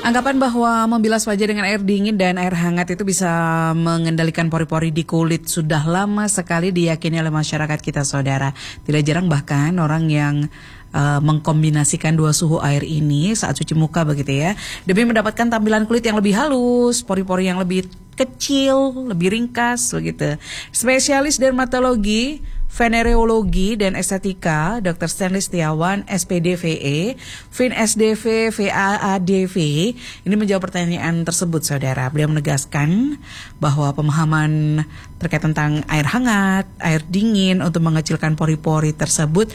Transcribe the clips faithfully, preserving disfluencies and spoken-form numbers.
Anggapan bahwa membilas wajah dengan air dingin dan air hangat itu bisa mengendalikan pori-pori di kulit sudah lama sekali diyakini oleh masyarakat kita, saudara. Tidak jarang bahkan orang yang uh, mengkombinasikan dua suhu air ini saat cuci muka begitu ya, demi mendapatkan tampilan kulit yang lebih halus, pori-pori yang lebih kecil, lebih ringkas begitu. Spesialis dermatologi, venereologi dan estetika, dokter Stanley Setiawan, S P D V E, Fin S D V, V A A D V, ini menjawab pertanyaan tersebut, saudara. Beliau menegaskan bahwa pemahaman terkait tentang air hangat, air dingin untuk mengecilkan pori-pori tersebut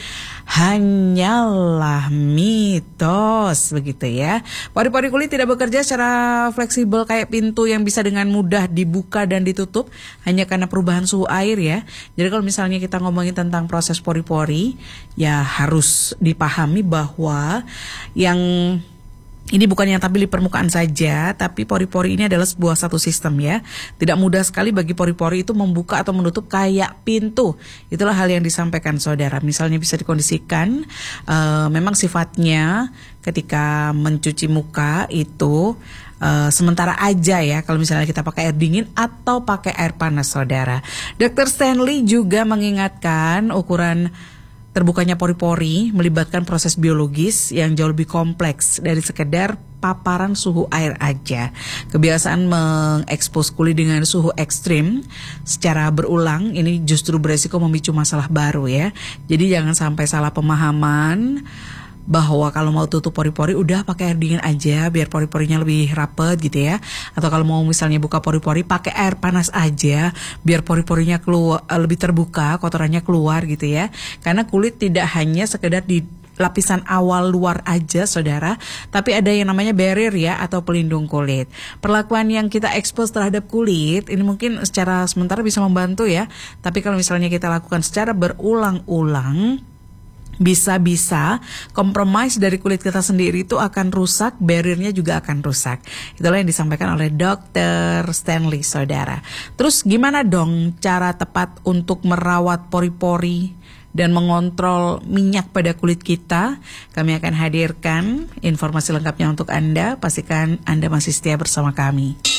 hanyalah mitos, begitu ya. Pori-pori kulit tidak bekerja secara fleksibel kayak pintu yang bisa dengan mudah dibuka dan ditutup hanya karena perubahan suhu air ya. Jadi kalau misalnya kita ngomongin tentang proses pori-pori, ya harus dipahami bahwa yang ini bukan yang tampil di permukaan saja, tapi pori-pori ini adalah sebuah satu sistem ya. Tidak mudah sekali bagi pori-pori itu membuka atau menutup kayak pintu. Itulah hal yang disampaikan, saudara. Misalnya bisa dikondisikan, uh, memang sifatnya ketika mencuci muka itu Uh, sementara aja ya, kalau misalnya kita pakai air dingin atau pakai air panas, saudara. dokter Stanley juga mengingatkan ukuran terbukanya pori-pori melibatkan proses biologis yang jauh lebih kompleks dari sekedar paparan suhu air aja. Kebiasaan mengekspos kulit dengan suhu ekstrim secara berulang ini justru beresiko memicu masalah baru ya. Jadi jangan sampai salah pemahaman bahwa kalau mau tutup pori-pori udah pakai air dingin aja biar pori-porinya lebih rapet gitu ya. Atau kalau mau misalnya buka pori-pori pakai air panas aja biar pori-porinya keluar, lebih terbuka, kotorannya keluar gitu ya. Karena kulit tidak hanya sekedar di lapisan awal luar aja, saudara, tapi ada yang namanya barrier ya, atau pelindung kulit. Perlakuan yang kita expose terhadap kulit ini mungkin secara sementara bisa membantu ya, tapi kalau misalnya kita lakukan secara berulang-ulang, bisa-bisa kompromis dari kulit kita sendiri itu akan rusak, barriernya juga akan rusak. Itulah yang disampaikan oleh dokter Stanley, saudara. Terus gimana dong cara tepat untuk merawat pori-pori dan mengontrol minyak pada kulit kita? Kami akan hadirkan informasi lengkapnya untuk Anda. Pastikan Anda masih setia bersama kami.